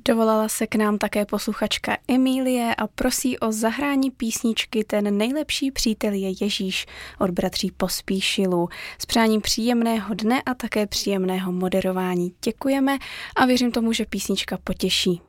Dovolala se k nám také posluchačka Emílie a prosí o zahrání písničky Ten nejlepší přítel je Ježíš od bratří Pospíšilů. S přáním příjemného dne a také příjemného moderování děkujeme a věřím tomu, že písnička potěší.